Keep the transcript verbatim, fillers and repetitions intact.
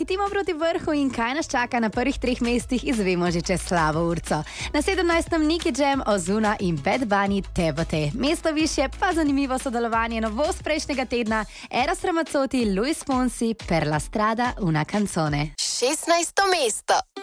Letimo proti vrhu in kaj nas čaka na prvih treh mestih, izvemo že čez slabo urco. Na sedemnajstem Nicky Jam, Ozuna in Bad Bunny Tebote. Mesto višje pa zanimivo sodelovanje, novost prejšnjega tedna, Eros Ramazzotti, Luis Fonsi, Per la strada una canzone. šestnajsto mesto.